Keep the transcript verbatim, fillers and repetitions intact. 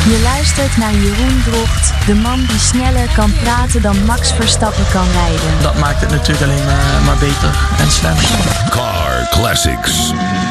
Je luistert naar Jeroen Drocht, de man die sneller kan praten dan Max Verstappen kan rijden. Dat maakt het natuurlijk alleen uh, maar beter en slimmer. Car Classics.